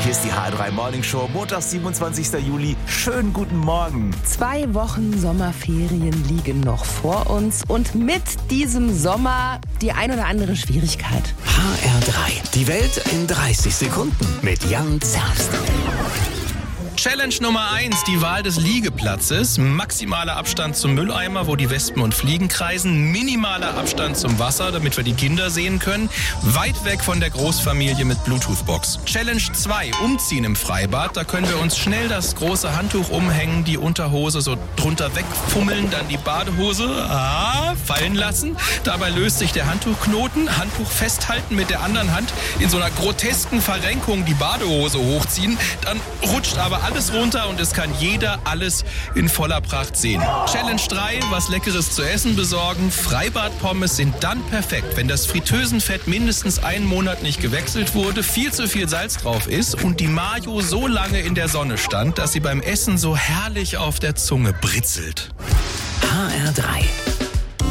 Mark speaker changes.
Speaker 1: Hier ist die HR3 Morning Show, Montag, 27. Juli. Schönen guten Morgen.
Speaker 2: 2 Wochen Sommerferien liegen noch vor uns und mit diesem Sommer die ein oder andere Schwierigkeit.
Speaker 3: HR3, die Welt in 30 Sekunden mit Jan Zerst.
Speaker 4: Challenge Nummer 1, die Wahl des Liegeplatzes. Maximaler Abstand zum Mülleimer, wo die Wespen und Fliegen kreisen. Minimaler Abstand zum Wasser, damit wir die Kinder sehen können. Weit weg von der Großfamilie mit Bluetooth-Box. Challenge 2, Umziehen im Freibad. Da können wir uns schnell das große Handtuch umhängen, die Unterhose so drunter wegfummeln, dann die Badehose fallen lassen. Dabei löst sich der Handtuchknoten. Handtuch festhalten mit der anderen Hand, in so einer grotesken Verrenkung die Badehose hochziehen. Dann rutscht aber alles runter und es kann jeder alles in voller Pracht sehen. Challenge 3, was Leckeres zu essen besorgen. Freibadpommes sind dann perfekt, wenn das Fritteusenfett mindestens einen Monat nicht gewechselt wurde, viel zu viel Salz drauf ist und die Mayo so lange in der Sonne stand, dass sie beim Essen so herrlich auf der Zunge britzelt.
Speaker 3: HR3,